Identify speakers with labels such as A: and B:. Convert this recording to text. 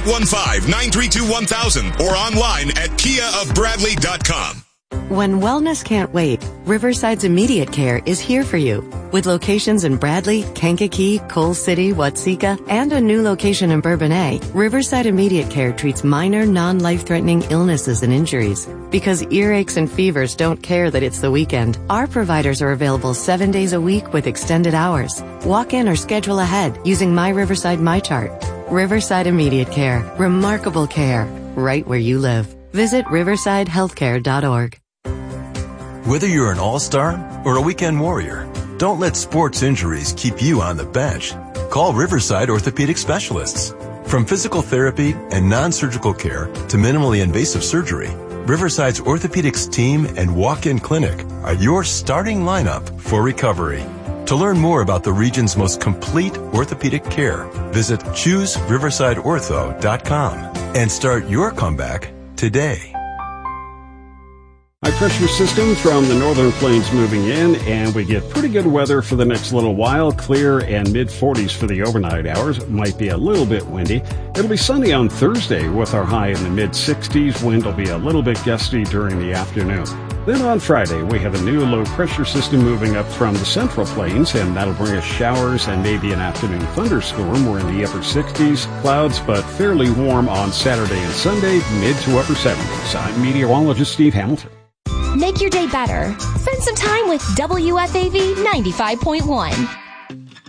A: 815-932-1000 or online at kiaofbradley.com.
B: When wellness can't wait, Riverside's Immediate Care is here for you. With locations in Bradley, Kankakee, Coal City, Watseka, and a new location in Bourbonnais, Riverside Immediate Care treats minor, non-life-threatening illnesses and injuries. Because earaches and fevers don't care that it's the weekend, our providers are available 7 days a week with extended hours. Walk in or schedule ahead using My Riverside MyChart. Riverside Immediate Care. Remarkable care. Right where you live. Visit riversidehealthcare.org.
C: Whether you're an all-star or a weekend warrior, don't let sports injuries keep you on the bench. Call Riverside Orthopedic Specialists. From physical therapy and non-surgical care to minimally invasive surgery, Riverside's orthopedics team and walk-in clinic are your starting lineup for recovery. To learn more about the region's most complete orthopedic care, visit ChooseRiversideOrtho.com and start your comeback today.
D: High pressure system from the northern plains moving in, and we get pretty good weather for the next little while. Clear and mid-40s for the overnight hours. It might be a little bit windy. It'll be sunny on Thursday with our high in the mid-60s. Wind will be a little bit gusty during the afternoon. Then on Friday, we have a new low pressure system moving up from the central plains, and that'll bring us showers and maybe an afternoon thunderstorm. We're in the upper 60s, clouds, but fairly warm on Saturday and Sunday, mid to upper 70s. I'm meteorologist Steve Hamilton.
E: Make your day better. Spend some time with WFAV 95.1.